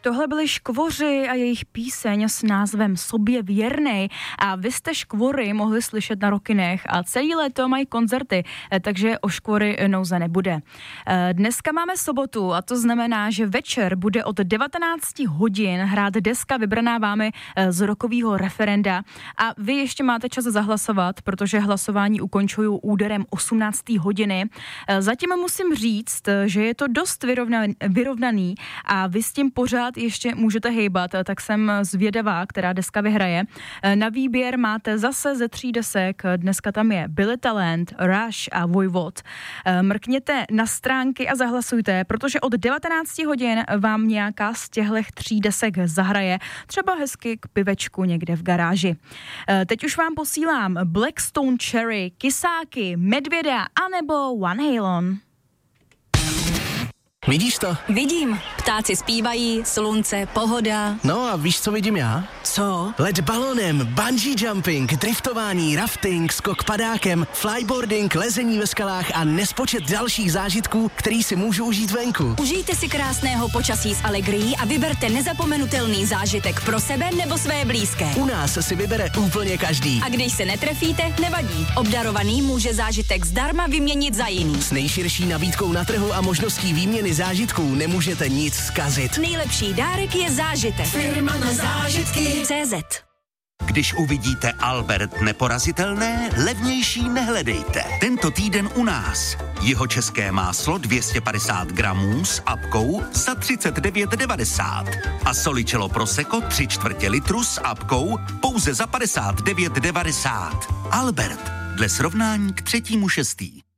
Tohle byly Škvoři a jejich píseň s názvem Sobě věrnej a vy jste Škvory mohli slyšet na Rockinech a celý léto mají koncerty, takže o Škvory nouze nebude. Dneska máme sobotu a to znamená, že večer bude od 19 hodin hrát deska vybraná vámi z rockového referenda a vy ještě máte čas zahlasovat, protože hlasování ukončuju úderem 18. hodiny. Zatím musím říct, že je to dost vyrovnaný a vy s tím pořád ještě můžete hejbat, tak jsem zvědavá, která deska vyhraje. Na výběr máte zase ze 3 desek, dneska tam je Billy Talent, Rush a Vojvod. Mrkněte na stránky a zahlasujte, protože od 19 hodin vám nějaká z těchto 3 desek zahraje, třeba hezky k pivečku někde v garáži. Teď už vám posílám Blackstone Cherry, Kysáky, Medvěda anebo One Halen. Vidíš to? Vidím. Ptáci zpívají, slunce, pohoda. No a víš, co vidím já? Co? Let balonem, bungee jumping, driftování, rafting, skok padákem, flyboarding, lezení ve skalách a nespočet dalších zážitků, který si můžu užít venku. Užijte si krásného počasí s Allegrií a vyberte nezapomenutelný zážitek pro sebe nebo své blízké. U nás si vybere úplně každý. A když se netrefíte, nevadí. Obdarovaný může zážitek zdarma vyměnit za jiný. S nejširší nabídkou na trhu a možností výměny zážitků nemůžete nic zkazit. Nejlepší dárek je zážitek. Firma na zážitky. CZ. Když uvidíte Albert neporazitelné, levnější nehledejte. Tento týden u nás. Jeho české máslo 250 gramů s apkou za 39,90. A Solicello Prosecco 3/4 litru s apkou pouze za 59,90. Albert, dle srovnání k 3.6.